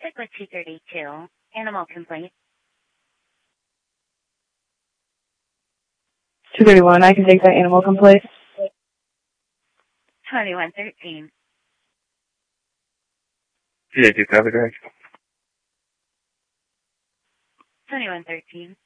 stick with 232. Animal complaint. 231, I can take that animal complaint. 2113. Yeah, do copy, Greg. 2113.